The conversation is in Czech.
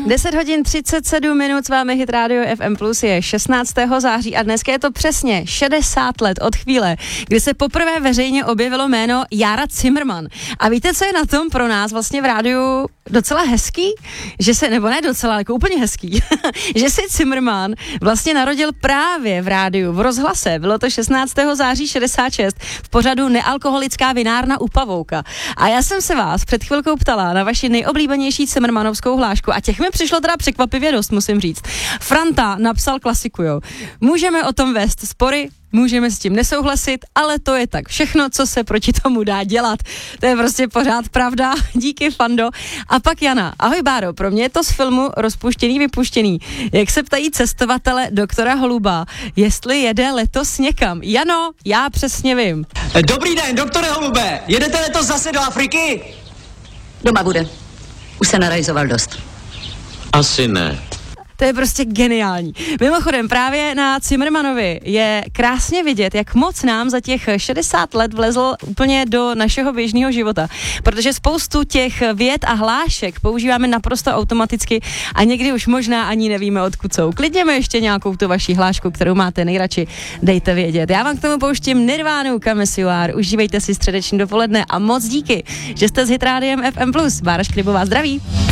10 hodin 37 minut, s vámi Hit Radio FM Plus, je 16. září a dneska je to přesně 60 let od chvíle, kdy se poprvé veřejně objevilo jméno Jára Cimrman. A víte, co je na tom pro nás vlastně v rádiu docela hezký? Že se, nebo ne docela, jako úplně hezký, že se Cimrman vlastně narodil právě v rádiu, v rozhlase. Bylo to 16. září 66 v pořadu Nealkoholická vinárna u Pavouka. A já jsem se vás před chvilkou ptala na vaši nejoblíbenější Cimrmanovskou hlášku a těch mi přišlo teda překvapivě dost, musím říct. Franta napsal klasiku, jo. Můžeme o tom vést spory, můžeme s tím nesouhlasit, ale to je tak všechno, co se proti tomu dá dělat. To je prostě pořád pravda. Díky, Fando. A pak Jana. Ahoj, Báro, pro mě je to z filmu Rozpuštěný, vypuštěný. Jak se ptají cestovatele doktora Holuba, jestli jede letos někam? Jano, já přesně vím. Dobrý den, doktore Holube. Jedete letos zase do Afriky? Doma bude. Už se narajzoval dost. Asi ne. To je prostě geniální. Mimochodem, právě na Cimrmanovi je krásně vidět, jak moc nám za těch 60 let vlezl úplně do našeho běžného života. Protože spoustu těch vět a hlášek používáme naprosto automaticky a někdy už možná ani nevíme, odkud jsou. Klidněme ještě nějakou tu vaši hlášku, kterou máte nejradši, dejte vědět. Já vám k tomu pouštím Nirvánu, Come As You Are. Užívejte si středeční dopoledne a moc díky, že jste s Hit Rádiem FM+. Bára Šklibová zdraví.